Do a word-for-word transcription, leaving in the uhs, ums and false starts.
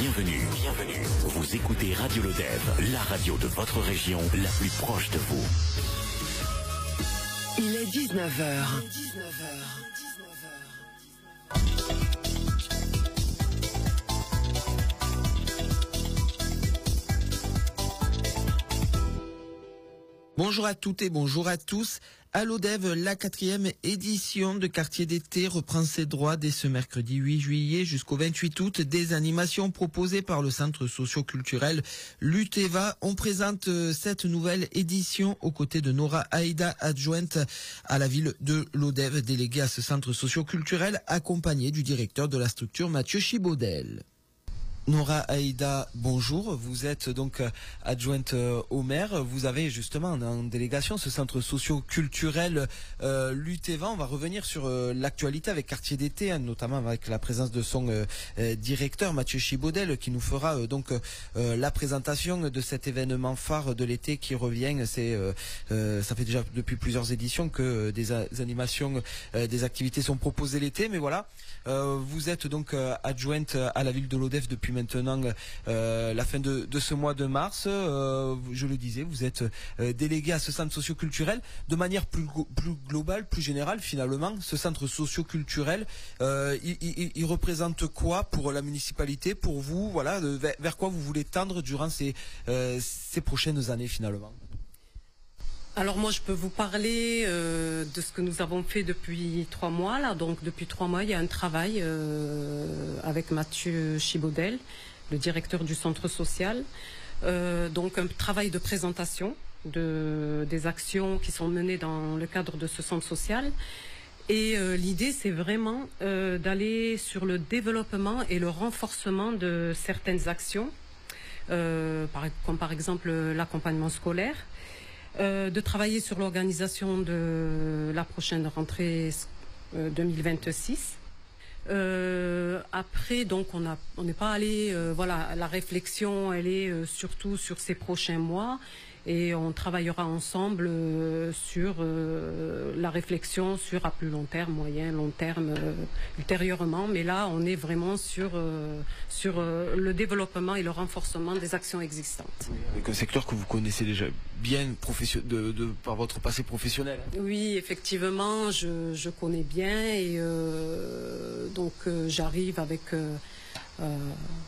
Bienvenue, bienvenue. Vous écoutez Radio Lodève, la radio de votre région, la plus proche de vous. Il est dix-neuf heures. Bonjour à toutes et bonjour à tous. À Lodève, la quatrième édition de Quartier d'été reprend ses droits dès ce mercredi huit juillet jusqu'au vingt-huit août. Des animations proposées par le centre socio-culturel Luteva. On présente cette nouvelle édition aux côtés de Nora Aïda, adjointe à la ville de Lodève, déléguée à ce centre socio-culturel, accompagnée du directeur de la structure Mathieu Chibaudel. Nora Aïda, bonjour. Vous êtes donc adjointe au maire. Vous avez justement en délégation ce centre socio-culturel euh, Luteva. On va revenir sur euh, l'actualité avec Quartier d'été, hein, notamment avec la présence de son euh, directeur Mathieu Chibaudel, qui nous fera euh, donc euh, la présentation de cet événement phare de l'été qui revient. C'est euh, euh, ça fait déjà depuis plusieurs éditions que euh, des, des animations, euh, des activités sont proposées l'été. Mais voilà, euh, vous êtes donc euh, adjointe à la ville de Lodève depuis maintenant euh, la fin de, de ce mois de mars. Euh, je le disais, vous êtes euh, délégué à ce centre socio-culturel. De manière plus, plus globale, plus générale, finalement, ce centre socio-culturel, euh, il, il, il représente quoi pour la municipalité, pour vous, voilà, vers, vers quoi vous voulez tendre durant ces, euh, ces prochaines années, finalement? Alors moi je peux vous parler euh, de ce que nous avons fait depuis trois mois là. Donc depuis trois mois il y a un travail euh, avec Mathieu Chibaudel, le directeur du centre social. Euh, donc un travail de présentation de, des actions qui sont menées dans le cadre de ce centre social. Et euh, l'idée c'est vraiment euh, d'aller sur le développement et le renforcement de certaines actions, euh, par, comme par exemple l'accompagnement scolaire. Euh, de travailler sur l'organisation de la prochaine rentrée euh, deux mille vingt-six. Euh, après, donc, on a, on n'est pas allé, euh, voilà, la réflexion, elle est euh, surtout sur ces prochains mois, et on travaillera ensemble euh, sur euh, la réflexion sur à plus long terme, moyen, long terme, euh, ultérieurement. Mais là, on est vraiment sur euh, sur euh, le développement et le renforcement des actions existantes. Avec un secteur que vous connaissez déjà bien profession- de, de, par votre passé professionnel. Oui, effectivement, je, je connais bien et euh, donc euh, j'arrive avec euh, euh,